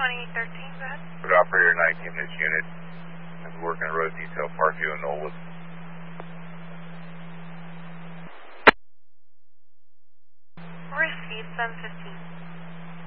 2813, go ahead. Good operator 19, this unit is working road detail Parkview and Knollwood. Received 715.